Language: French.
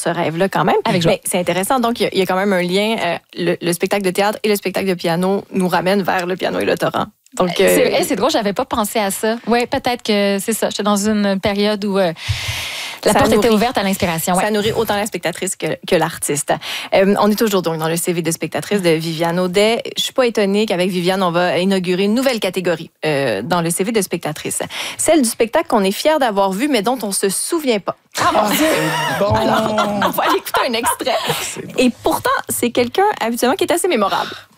ce rêve-là quand même. Avec joie. Mais c'est intéressant. Donc, il y a quand même un lien. Le spectacle de théâtre et le spectacle de piano nous ramènent vers le piano et le torrent. Donc, c'est drôle, j'avais pas pensé à ça. Oui, peut-être que c'est ça. J'étais dans une période où la porte était ouverte à l'inspiration. Ouais. Ça nourrit autant la spectatrice que l'artiste. On est toujours donc dans le CV de spectatrice de Viviane Audet. Je suis pas étonnée qu'avec Viviane, on va inaugurer une nouvelle catégorie dans le CV de spectatrice. Celle du spectacle qu'on est fier d'avoir vu, mais dont on se souvient pas. Ah, mon Dieu! Bon. Alors, on va aller écouter un extrait. Et pourtant, c'est quelqu'un habituellement qui est assez mémorable.